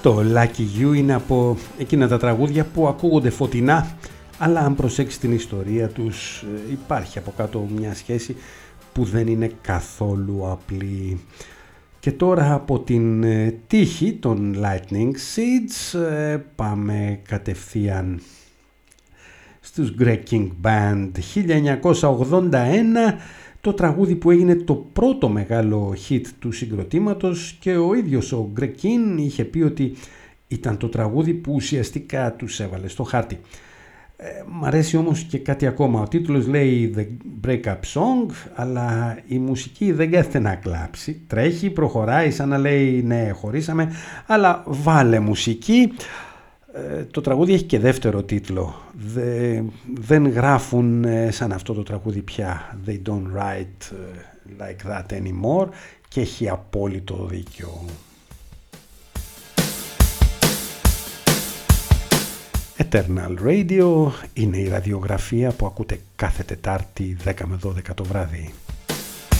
Αυτό, Lucky You, είναι από εκείνα τα τραγούδια που ακούγονται φωτεινά, αλλά αν προσέξεις την ιστορία τους υπάρχει από κάτω μια σχέση που δεν είναι καθόλου απλή. Και τώρα από την τύχη των Lightning Seeds πάμε κατευθείαν στους Greg King Band. 1981, το τραγούδι που έγινε το πρώτο μεγάλο hit του συγκροτήματος, και ο ίδιος ο Greg King είχε πει ότι ήταν το τραγούδι που ουσιαστικά τους έβαλε στο χάρτη. Μ' αρέσει όμως και κάτι ακόμα. Ο τίτλος λέει The Breakup Song, αλλά η μουσική δεν κάθεται να κλάψει. Τρέχει, προχωράει σαν να λέει ναι, χωρίσαμε, αλλά βάλε μουσική. Το τραγούδι έχει και δεύτερο τίτλο. Δεν γράφουν σαν αυτό το τραγούδι πια. They don't write like that anymore, και έχει απόλυτο δίκιο. Eternal Radio είναι η ραδιογραφία που ακούτε κάθε Τετάρτη 10 με 12 το βράδυ.